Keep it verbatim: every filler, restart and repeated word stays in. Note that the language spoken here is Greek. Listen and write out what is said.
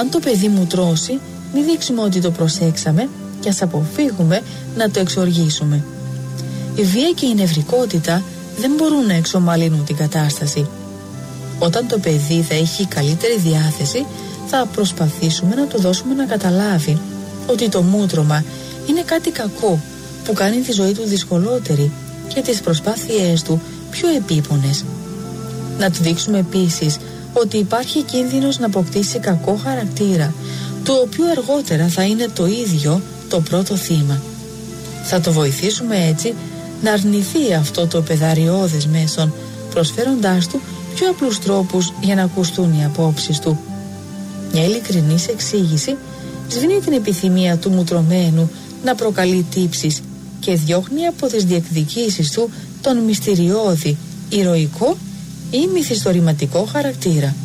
Αν το παιδί μου τρώσει, μην δείξουμε ότι το προσέξαμε και ας αποφύγουμε να το εξοργήσουμε. Η βία και η νευρικότητα δεν μπορούν να εξομαλύνουν την κατάσταση. Όταν το παιδί θα έχει καλύτερη διάθεση, θα προσπαθήσουμε να του δώσουμε να καταλάβει ότι το μούτρωμα είναι κάτι κακό που κάνει τη ζωή του δυσκολότερη και τις προσπάθειές του πιο επίπονες. Να του δείξουμε επίσης ότι υπάρχει κίνδυνος να αποκτήσει κακό χαρακτήρα, το οποίο αργότερα θα είναι το ίδιο το πρώτο θύμα. Θα το βοηθήσουμε έτσι να αρνηθεί αυτό το παιδαριώδες μέσον, προσφέροντάς του πιο απλούς τρόπους για να ακουστούν οι απόψεις του. Μια ειλικρινής εξήγηση σβήνει την επιθυμία του μουτρωμένου να προκαλεί τύψεις και διώχνει από τις διεκδικήσεις του τον μυστηριώδη, ηρωικό ή μυθιστορηματικό χαρακτήρα.